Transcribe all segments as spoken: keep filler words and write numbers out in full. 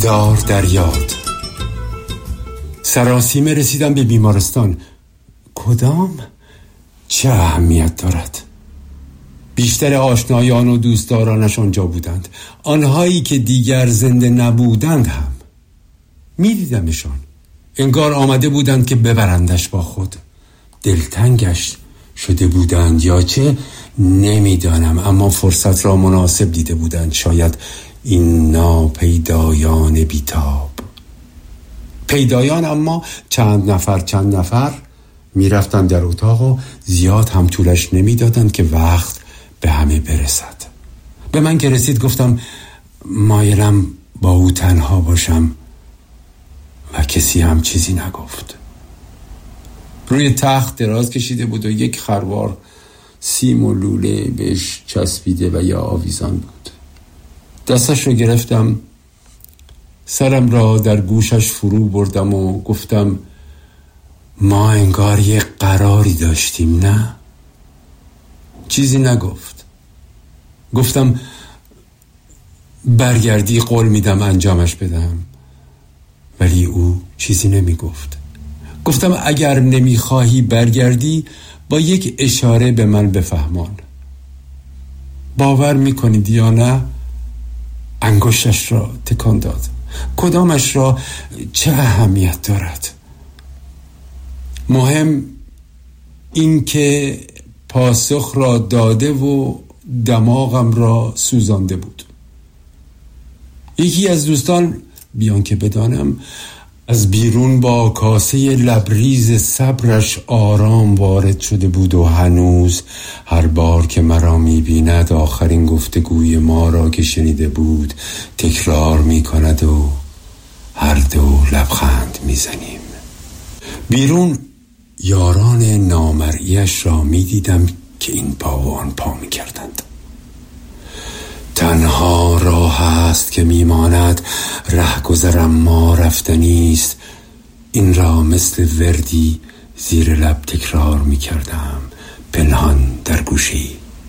دیدار در یاد. سراسیمه رسیدم به بیمارستان. کدام؟ چه اهمیت دارد؟ بیشتر آشنایان و دوستدارانش آنجا بودند. آنهایی که دیگر زنده نبودند هم می دیدمشان. انگار آمده بودند که ببرندش با خود. دلتنگش شده بودند یا چه نمیدانم، اما فرصت را مناسب دیده بودند. شاید این ناپیدایان بیتاب پیدایان، اما چند نفر چند نفر می رفتند در اتاق و زیاد هم طولش نمی دادند که وقت به همه برسد. به من که رسید گفتم مایلم با او تنها باشم و کسی هم چیزی نگفت. روی تخت دراز کشیده بود و یک خروار سیم و لوله بهش چسبیده و یا آویزان بود. دستش رو گرفتم، سرم را در گوشش فرو بردم و گفتم ما انگار یک قراری داشتیم، نه؟ چیزی نگفت. گفتم برگردی قول میدم انجامش بدم، ولی او چیزی نمی گفت. گفتم اگر نمیخواهی برگردی با یک اشاره به من بفهمان. باور میکنید یا نه؟ انگشتش را تکان داد. کدامش را؟ چه اهمیت دارد؟ مهم این که پاسخ را داده و دماغم را سوزانده بود. یکی از دوستان بیان که بدانم از بیرون با کاسه لبریز صبرش آرام وارد شده بود و هنوز هر بار که مرا می‌بیند آخرین گفتگوی ما را که شنیده بود تکرار می‌کند و هر دو لبخند می‌زنیم. بیرون یاران نامرئیش را می‌دیدم که این پا و آن پا می‌کردند. تنها راه است که میماند، رهگذرم ما رفتنیست. این را مثل وردی زیر لب تکرار میکردم پنهان در گوشی.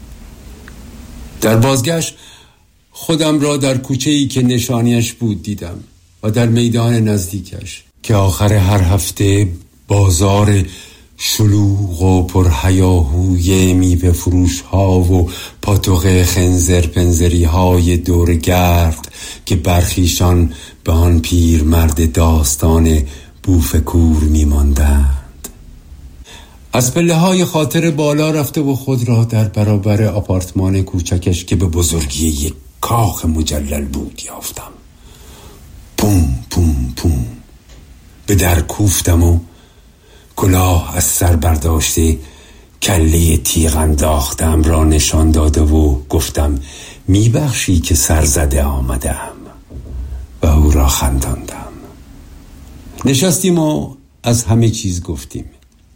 در بازگشت خودم را در کوچه‌ای که نشانیش بود دیدم و در میدان نزدیکش که آخر هر هفته بازار شلوغ و پرهیاهوی میوه فروش ها و پاتوق خنزر پنزری های دور گرد که برخیشان به آن پیر مرد داستان بوفکور میماندند. از پله های خاطر بالا رفته و خود را در برابر آپارتمان کوچکش که به بزرگی یک کاخ مجلل بود یافتم. پوم پوم پوم به در کوفتم و کلاه از سر برداشته کله تیغ انداختم را نشان داده و گفتم میبخشی که سرزده آمدم و او را خنداندم. نشستیم و از همه چیز گفتیم.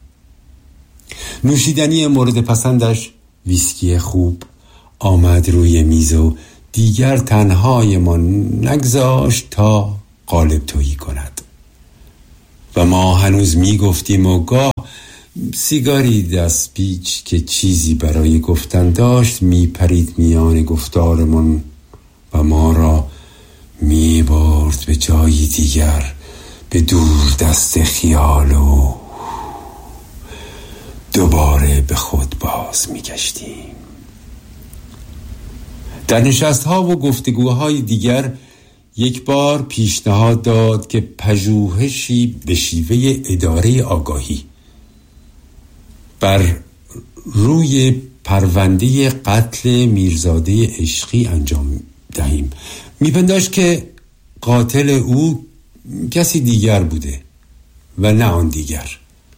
نوشیدنی مورد پسندش، ویسکی خوب، آمد روی میز و دیگر تنهای ما نگذاشت تا قالب تویی کند و ما هنوز می گفتیم و گاه سیگاری دست پیچ که چیزی برای گفتن داشت می پرید میان گفتارمون و ما را می برد به جایی دیگر، به دور دست خیال و دوباره به خود باز می گشتیم. در نشست‌ها و گفتگوهای دیگر یک بار پیشنهاد داد که پژوهشی به شیوه اداره آگاهی بر روی پرونده قتل میرزاده عشقی انجام دهیم. میپنداشت که قاتل او کسی دیگر بوده و نه آن دیگر.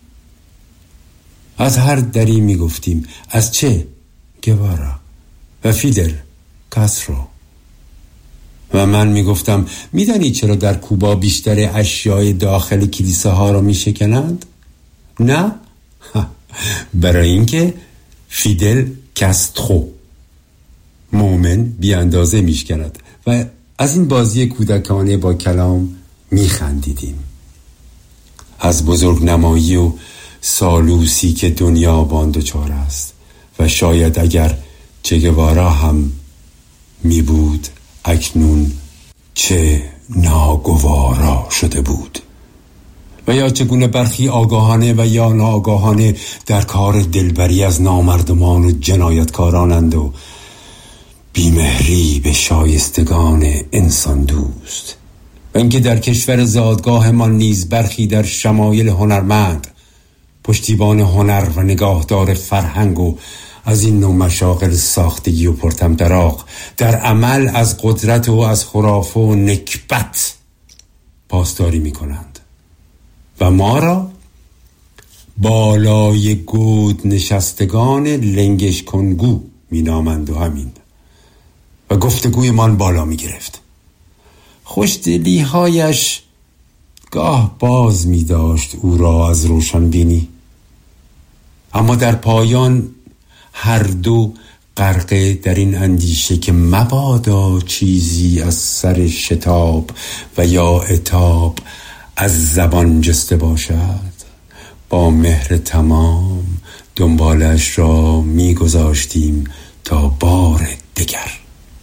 از هر دری میگفتیم. از چه؟ گوارا و فیدل کاسترو. و من میگفتم میدانی چرا در کوبا بیشتر اشیاء داخل کلیساها را میشکنند؟ نه؟ برای اینکه فیدل کاسترو مومن بی اندازه میشکند. و از این بازی کودکانه با کلام میخندیدیم. از بزرگ نمایی و سالوسی که دنیا بان دچار است و شاید اگر چه گوارا هم می بود اکنون چه ناگوارا شده بود و یا چگونه برخی آگاهانه و یا ناآگاهانه در کار دلبری از نامردمان و جنایتکارانند و بیمهری به شایستگان انسان دوست، و اینکه در کشور زادگاه ما نیز برخی در شمایل هنرمند، پشتیبان هنر و نگاهدار فرهنگ و از این نوع مشاغل ساختگی و پرطمطراق در عمل از قدرت و از خرافه و نکبت پاسداری می کنند و ما را بالای گود نشستگان لنگش کنگو می نامند و همین و گفتگوی من بالا می گرفت. خوشدلی هایش گاه باز می داشت او را از روشن بینی، اما در پایان هر دو غرقه در این اندیشه که مبادا چیزی از سر شتاب و یا عتاب از زبان جسته باشد، با مهر تمام دنبالش را می گذاشتیم تا بار دیگر.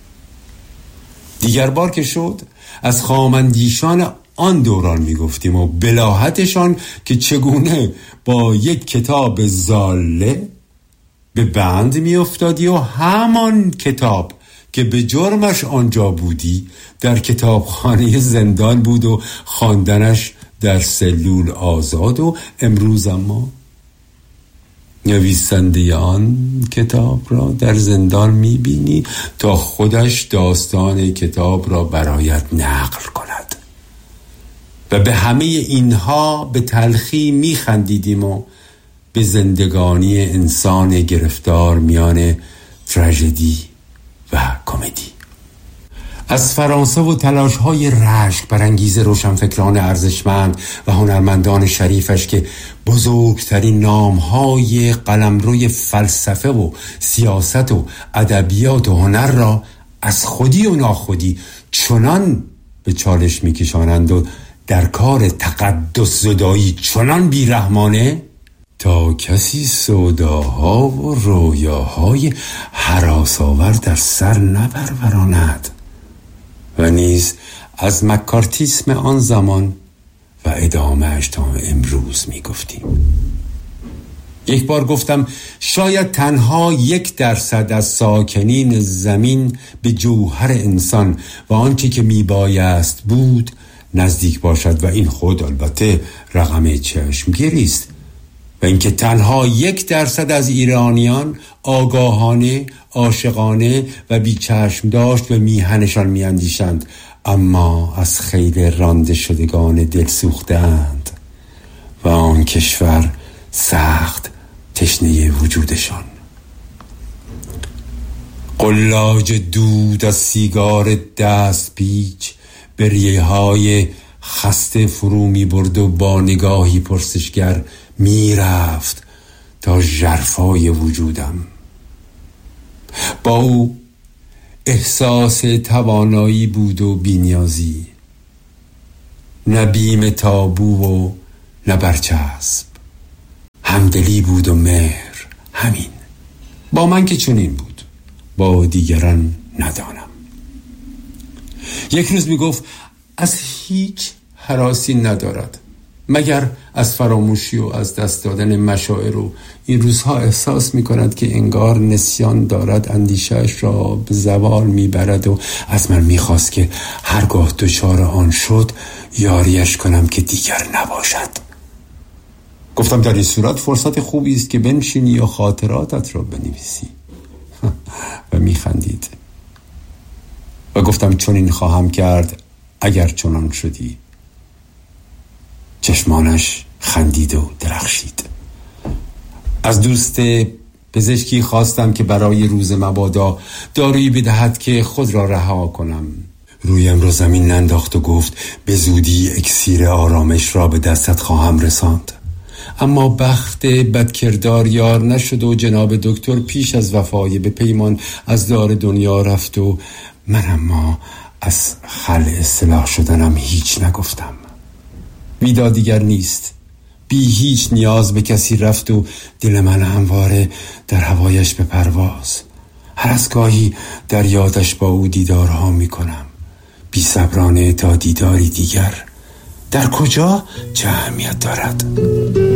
دیگر بار که شد از خامندیشان آن دوران می گفتیم و بلاهتشان که چگونه با یک کتاب زاله به بند می افتادی و همان کتاب که به جرمش آنجا بودی در کتابخانه زندان بود و خواندنش در سلول آزاد، و امروز اما نویسنده آن کتاب را در زندان می بینی تا خودش داستان کتاب را برایت نقل کند. و به همه اینها به تلخی می خندیدیم و به زندگانی انسان گرفتار میان تراژدی و کمدی. از فرانسه و تلاش‌های رشک برانگیز روشنفکران ارزشمند و هنرمندان شریفش که بزرگترین نام‌های قلمروی فلسفه و سیاست و ادبیات و هنر را از خودی و ناخودی چنان به چالش می‌کشانند و در کار تقدس زدایی چنان بی‌رحمانه تا کسی سوداها و رویاهای هراس‌آور در سر نپروراند و نیز از مکارتیسم آن زمان و ادامهش تا امروز می گفتیم. یک بار گفتم شاید تنها یک درصد از ساکنین زمین به جوهر انسان و آنچه که می بایست بود نزدیک باشد و این خود البته رقم چشمگیری است، و اینکه تنها یک درصد از ایرانیان آگاهانه، عاشقانه و بیچشم داشت و میهنشان میاندیشند، اما از خیل رانده شدگان دل سوختند و آن کشور سخت تشنه وجودشان. قلاج دود از سیگار دست پیچ به ریه های خسته فرو می برد و با نگاهی پرسشگر می رفت تا ژرفای وجودم. با او احساس توانایی بود و بی‌نیازی، نه بیم تابو و نه برچسب، همدلی بود و مهر. همین. با من که چنین بود، با دیگران ندانم. یک روز می گفت از هیچ هراسی ندارد مگر از فراموشی و از دست دادن مشاعر، و این روزها احساس می کند که انگار نسیان دارد اندیشهش را به زوال می برد و از من می خواست که هرگاه دچار آن شد یاریش کنم که دیگر نباشد. گفتم در این صورت فرصت خوبی است که بنشینی یا خاطراتت را بنویسی و می خندید و گفتم چون این خواهم کرد اگر چنان شدی. چشمانش خندید و درخشید. از دوست پزشکی خواستم که برای روز مبادا دارویی بدهد که خود را رها کنم. رویم را زمین انداخت و گفت به زودی اکسیر آرامش را به دستت خواهم رساند. اما بخت بدکردار یار نشد و جناب دکتر پیش از وفای به پیمان از دار دنیا رفت و من اما از خلع اصلاح شدنم هیچ نگفتم. ویدا دیگر نیست. بی هیچ نیاز به کسی رفت و دل من همواره در هوایش به پرواز. هر از گاهی در یادش با او دیدارها می کنم. بی‌صبرانه تا دیداری دیگر. در کجا چه اهمیت دارد؟